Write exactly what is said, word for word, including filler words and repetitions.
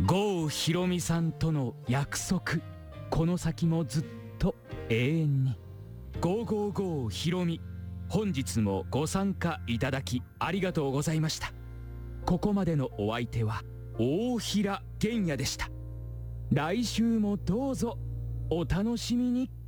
郷ひろみさんとの約束、この先もずっと永遠に。ゴーゴーゴーひろみ、本日もご参加いただきありがとうございました。ここまでのお相手は大平玄也でした。来週もどうぞお楽しみに。